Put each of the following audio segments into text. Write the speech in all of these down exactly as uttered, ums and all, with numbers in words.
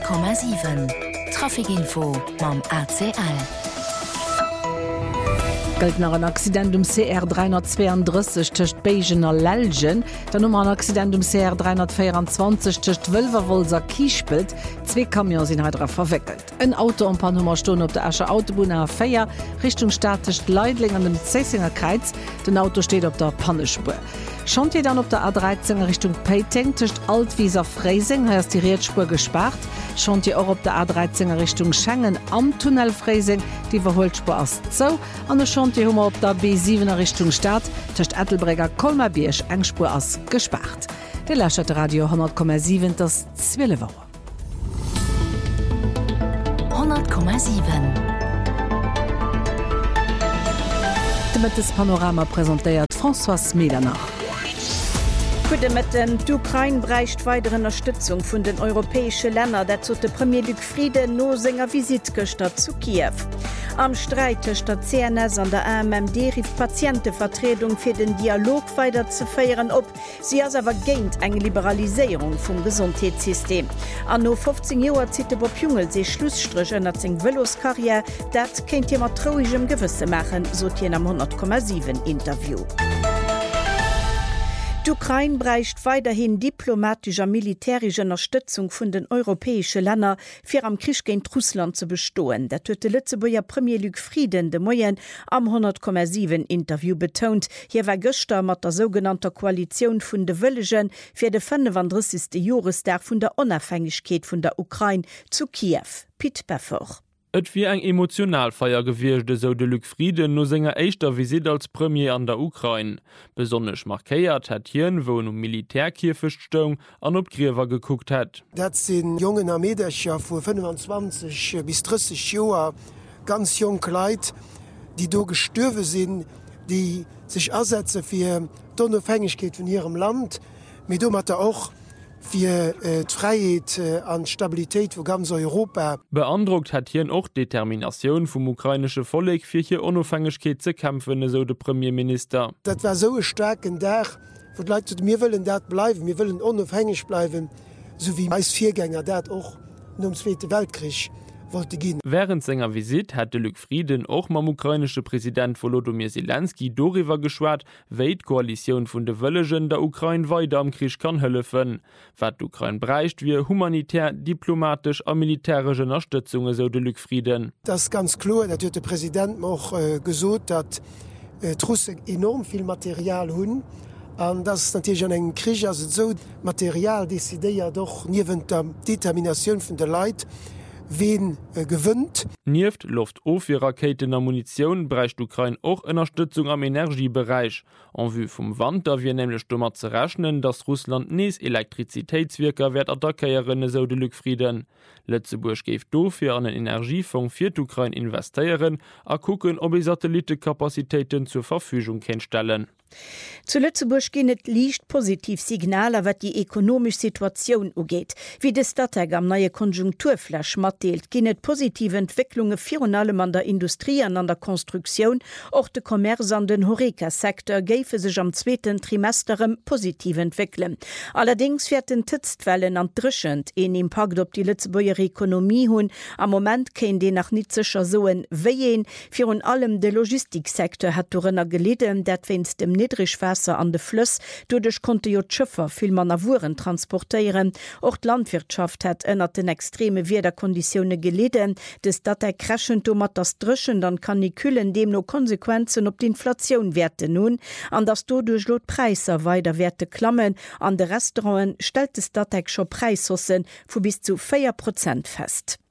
Komma sieben Trafikinfo mam A C L. Gelt nach ein Accident um C R dreihundertzweiunddreißig töcht Beigener Lelgen, dann um ein Accident um C R dreihundertvierundzwanzig töcht Wölverwolser Kiespelt, zwei Kamions sind heute verwickelt. Ein Auto um paar Nummer stehen auf der Ascher Autobahn A vier Richtung Stadt töcht Leidling an dem Zessinger Kreuz, den Auto steht auf der Pannespur. Chantier dann auf der A dreizehn Richtung Peiting töcht Altwieser Freising, hier ist die Rätspur gespart. Chantier auch auf der A dreizehn Richtung Schengen am Tunnel Freising, die Verholspur ist so. An der Chantier haben wir auf der B sieben Richtung Stadt töcht Ettelbreger Kolmerbiersch Engspur ist gespart. Der Läschert Radio hundert Komma sieben, das zwölf Uhr. hundert Komma sieben. Damit das Panorama präsentiert François Medernach. Kude mit dem d'Ukraine breicht weitere Unterstützung von den europäischen Ländern, dazu der Premier Luc Frieden no senger Visit gestern zu Kiew. Am Streit zwischen der C N S und der A M M D rief Patientenvertretung für den Dialog weiter zu feiern ob. Sie ist aber gegen eine Liberalisierung vom Gesundheitssystem. An no fünfzehn Jahren zieht der Bob Jungel sich Schlussstrich in der Velos-Karriere. Das könnt ihr mit trauigem Gewissen machen, so hier am hundert Komma sieben Interview. Die Ukraine breicht weiterhin diplomatischer militärischer Unterstützung von den europäischen Ländern für am Krieg gegen Russland zu bestehen. Der töte Lützeburger Premier Luc Frieden de Moyen am hundert Komma sieben Interview betont. Hier war gestern mit der sogenannten Koalition von de Wölligen für den fünfunddreißigsten Jahrestag von der Unabhängigkeit von der Ukraine zu Kiew. Piet Befort. Et wie eng Emotionalfeier gewirchte so de Luc Frieden no senger eischter Visit als Premier an der Ukraine. Besonders markéiert hat hien, wo um Militärkirfechtstong an op Griewer geguckt hat. Dat sind jungen Armeedescher vu fünfundzwanzig bis dreißig Joer, ganz jung Kleid, die do gestürwe sind, die sich ersetzen fir d'Unabhängigkeit von ihrem Land, mit do hat er auch für äh, die Freiheit äh, und Stabilität von ganz Europa. Beandruckt hat hier auch Determination vom ukrainischen Volk für hier Unabhängigkeit zu kämpfen, so der Premierminister. Das war so ein starker Tag, wo die Leute, wir wollen dort bleiben, wir wollen unabhängig bleiben, so wie meist Viergänger dort auch nach dem Zweiten Weltkrieg wollte gehen. Während seiner Visit hatte Luc Frieden auch mit dem ukrainischen Präsident Volodymyr Zelensky darüber geschwärzt, wie die Koalition von den Wölligen der Ukraine weiter am Krieg kann helfen. Was die Ukraine braucht, wie humanitär, diplomatisch und militärische Unterstützung, so der Luc Frieden. Das ist ganz klar, da hat der Präsident auch äh, gesagt, dass äh, die Russen enorm viel Material haben. Und das ist natürlich an einem Krieg, also so Material dezidiert ja doch neben der Determination von den Leuten, wen äh, gewinnt. Nieft Luft auf für Raketen und Munition bräuchte Ukraine auch Unterstützung am Energiebereich. En vue vom Winter wir nämlich damit zu rechnen, dass Russland nicht Elektrizitätswerke wird attackieren, so de Luc Frieden. Lützeburg gibt dafür an den Energiefonds für die Ukraine investieren und gucken, ob die Satellitenkapazitäten zur Verfügung stellen. Zu Lützeburg gehen et liicht positiv Signale, wat die ökonomische Situation angeht. Wie de Stadtteil am neue Konjunkturflash matteelt, gehen et positive Entwicklungen für allem an der Industrie und an der Konstruktion, auch der Kommerz an den Horeca-Sektor gäfe sich am zweiten Trimester positiv entwickeln. Allerdings werden Titzwellen an drischend en Impact op die Lützeburger Ökonomie hun. Am Moment kein den nach nicht sicher soen wehen. Für und allem der Logistiksektor hat darin gelitten, dat wenn's dem Niedrigwasser an de Flüss, dadurch konnte jo Schiffer viel man Wuren transportieren. Auch die Landwirtschaft hat ënner den extreme Wetterkonditionen gelitten. Das dat er crashend mat das Drschen, dann kann die Kühlen dem no Konsequenzen op die Inflation werte nun, an das dadurch lot Preise weiter Werte klammen. An de Restauranten stellt es dat schon Preishossen vu bis zu vier Prozent fest.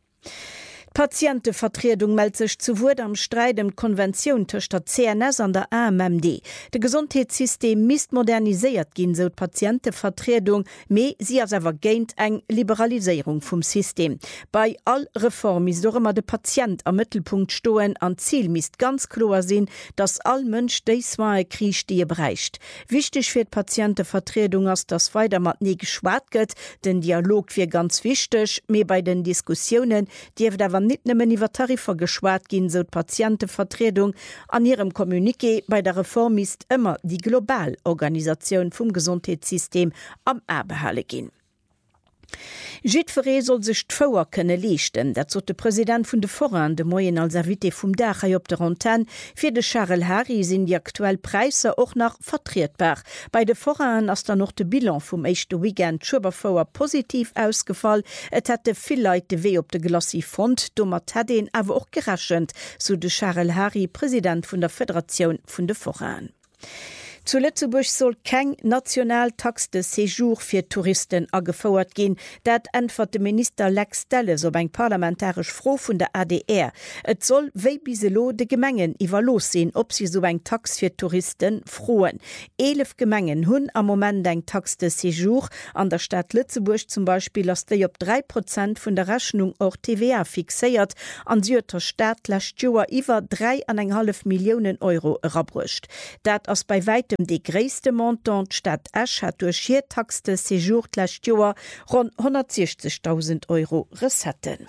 Patientenvertretung meldet sich zu Wort am Streit um Konvention zwischen der C N S und der A M M D. Das Gesundheitssystem misst modernisiert gehen, so die Patientenvertretung, aber sie ist aber gegen eine Liberalisierung vom System. Bei all Reformen ist doch immer der Patient am Mittelpunkt stehen, und Ziel misst ganz klar sein, dass all Menschen die zwei kriegen, die er braucht. Wichtig für die Patientenvertretung ist, dass weiter mit nicht geschwatzt wird. Der Dialog wird ganz wichtig, aber bei den Diskussionen, die wir nicht nur über Tarife geschwärzt gehen, so die Patientenvertretung. An ihrem Kommuniqué bei der Reform ist immer die Globalorganisation vom Gesundheitssystem am Erbehalle gehen. Jidveré soll sech d'Vouer kënne leechten, dat zot de Präsident vun de Foran de Moien als Servité vum Dachai op der Anten, fir de Charles Harry sinn die aktuell Preise och nach vertreetbar. Bei de Foran ass da noch de Bilan vum eischchte Weekend Schubervouer positiv ausgefall, et hat de vill Leiit de wee op de Glossi Fond, dommer Tadeen awer och geraschend, so de Charles Harry, Präsident vun der Föderation vun de Foran. Zu Lützeburg soll keng Nationaltax de Séjour fir Touristen agefauert gin, dat entwert de Minister Lex Stelle so eng parlamentarisch Fro vun der A D R. Et soll wéi biselo de Gemengen iwwer lossinn, ob sie so eng Tax fir Touristen froen. Elef Gemengen hunn am moment eng Tax de Séjour an der Stadt Lützeburg zum Beispiel ass déi op drei Prozent vun der Rechnung or T V A fixéiert, an Süter Stadt lächt Joer iwwer drei an eng half Millionen Euro rabrucht. Dat ass bei weitem de gréste Montant Stadt Esch hat durch hier Taxte Séjour lächt Joer rund hundertsechzigtausend Euro resetten.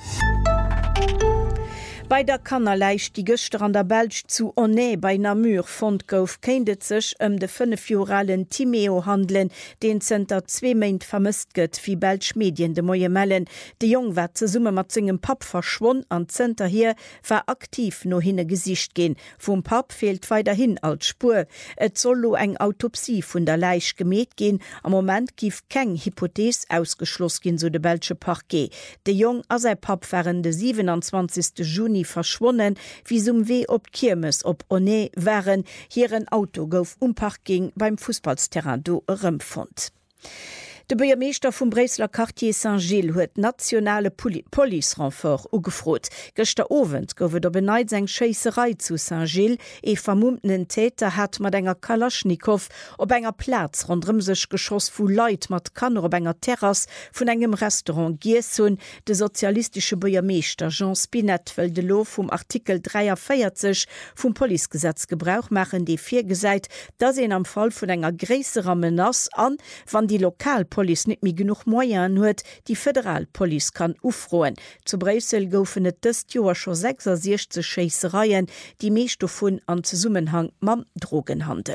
Bei der Kannerleicht die Göster an der Belsch zu Onné bei Namur fond gouf keindet sech ëm um de fünfjoralen Timeo handeln, den Center zwei Meint vermisst gëtt wie Belsch Medien de moie mellen. De Jong wat ze summe mat zinggem Pap verschwonn an Center hier war aktiv no hinne Gesicht gin. Vum Pap fehlt weiterhin als Spur. Et sollo eng Autopsie vun der Leich gemet gin. Am moment gif keng Hypothees ausgeschloss gin so de Belsche Parquet. De Jong as sei Pap waren de siebenundzwanzigsten Juni verschwonnen, wie sum weh op Kirmes op Onné waren, hier ein Auto gouf umparking beim Fußballsterrain do Rëmfond. De Bürgermeister vum Bresler Quartier Saint-Gilles huet nationale Poli- Policerenfort ugefrot. Gëster Owend goufet der beneit seg Scheisserei zu Saint-Gilles, e vermummten Täter hat mat enger Kalaschnikow op enger Platz rondrem sech Geschoss vu Leiit mat Kanner op enger Terras vun engem Restaurant Giersun. De sozialistische Bürgermeister Jean Spinett wëll de Lo vum Artikel dreiundvierzig vum Polizegesetz Gebrauch machen, déi fir gesäit, dat se am Fall vun enger gréisserer Menace an, wann die Lokalpolizei net mi genug Moien huet, die Föderalpolice kann ufroen. Zu Brüssel goufen et dëst Joer scho sechsundsechzig Scheissereien, die meescht vun an Zusammenhang mam Drogenhandel.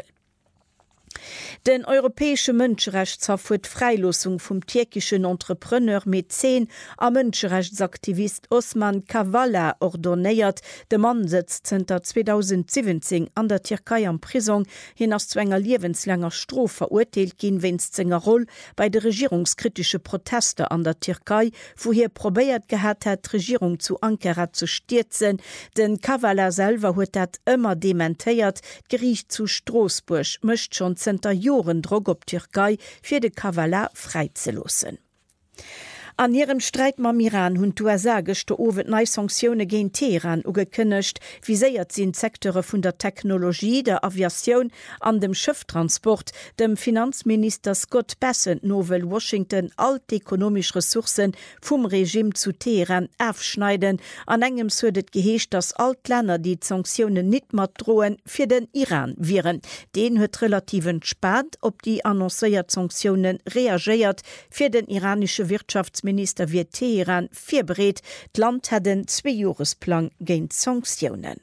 Den europäesche Mënscherechtshof huet Freilosung vum türkischen Entrepreneur Mäzen a Mënscherechtsaktivist Osman Kavala ordonnéiert. De Mann sitzt zenter zweitausendsiebzehn an der Türkei am Prison, hin ass zu enger liewenslänger Strof verurteilt gin wennst senger Roll bei de regierungskritische Proteste an der Türkei, wo hier probéiert gehät het Regierung zu Ankara zu stürzen. Den Kavala selber huet dat ëmmer dementéiert. Gericht zu Straßburg mëcht schon zenter Joren Drog op Türkei fir de Kavala freizelossen. An ihrem Streit mam Iran hunn d'U S A gëchte owet nei Sanktione géint Teheran ugekënnecht, wie séiert sinn Sektore vun der Technologie, der Aviation, an dem Schëfftransport, dem Finanzminister Scott Bessent nowel Washington alt ekonomisch Ressourcen vum Regime zu Teheran afschneiden. An engem huet geheescht, dass Altlänner die Sanktionen net mat droen fir den Iran viren. Den huet relativen spät op die annoncéiert Sanktionen reagiert fir den iranische Wirtschafts Minister wie Teheran firbreet, d Land hat den Zwei-Jahres-Plan géint Sanktionen.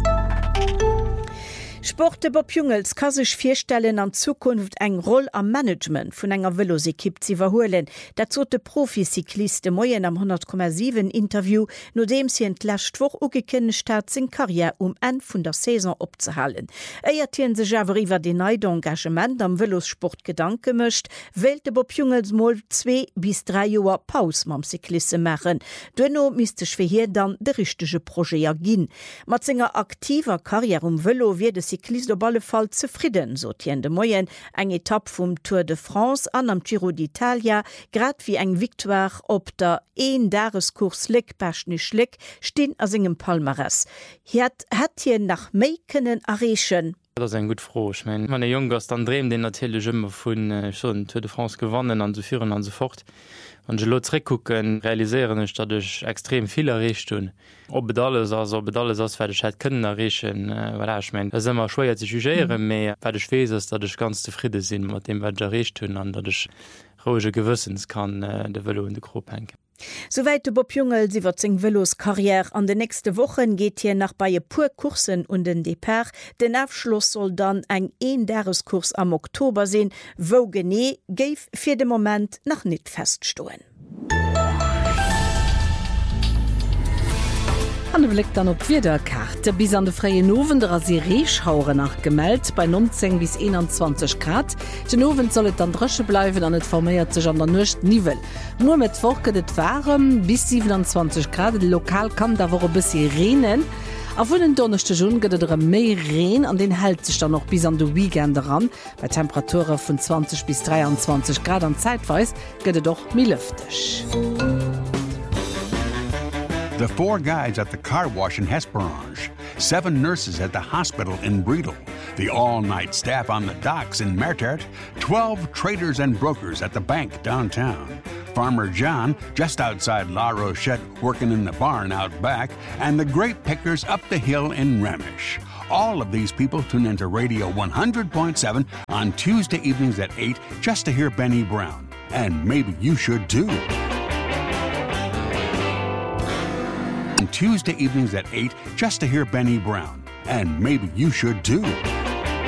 Sporte Bob Jungels kann sich vierstellen an Zukunft eng Roll am Management vun enger Velosekipp zu verholen. Dazu de Proficykliste Moyen am hundert Komma sieben Interview, no dem sie entlächt woch ugekennnecht hat sin Karriere um en vun der Saison opzuhalen. Eiertieren se awer iwwer de neide Engagement am Velosport gedanke mischt, wählte Bob Jungels moll zwei bis drei Joer Paus mam Cyklisse machen. Dënno mistech fir hier dann de richtege Projekt ginn. Mat senger aktiver Karriere um Velo wird Cyklist op alle Fall zufrieden, so tien de Moyen eng Etapp vum Tour de France an am Giro d'Italia, grad wie eng Victoire op der een Dareskurs Lick pechnisch Lick steen as engem Palmares. Het het hier nach méi kënnen errechen. Das ist ein gut froh. Ich mein, meine Jungers dann drehen den natürlich immer von äh, schon Tour de France gewonnen an so führen und so fort. Und je zurückgucken, realisieren ich, dass ich extrem viel erreicht habe. Ob das alles, also ob das alles, was ich halt können erreichen, äh, voilà, ich mein, das ist immer schwer zu jugieren, mhm. aber was ich weiß, ist, dass ich ganz zufrieden bin mit dem, was ich erreicht habe und dass ich ruhige Gewissens kann äh, der Velo in die Gruppe hängen. Soweit de Bob Jungel siwer zing Velos Karriere an de nächste Wochen geht hier nach bei pur Kursen und den Depart. Den Abschluss soll dann eng een-Dagereskurs am Oktober sehen, wo gené geif fir de Moment nach net feststoen. An de Blick dann op Wiederkarte bis an de freie Nowen der Rasierschauure nach gemeldt bei neunzehn bis einundzwanzig Grad. Den Nowen sollet dann dresche bleiwen an net vermeiert sech an der nucht Nivel. Mo met vorkedet warm bis siebenundzwanzig Grad. Lokal kann da wo bis renen. A vu den donnerchte Jun gëtt er méi Reen an den hält sich dann noch bis an de Weekend ran. Bei Temperature vun zwanzig bis dreiundzwanzig Grad an Zeitweis gëtt doch mi lüftech. The four guides at the car wash in Hesperange, seven nurses at the hospital in Bredel, the all-night staff on the docks in Mertert, twelve traders and brokers at the bank downtown, Farmer John just outside La Rochette working in the barn out back, and the grape pickers up the hill in Remish. All of these people tune into Radio one hundred point seven on Tuesday evenings at eight just to hear Benny Brown. And maybe you should too. Tuesday evenings at eight just to hear Benny Brown. And maybe you should too.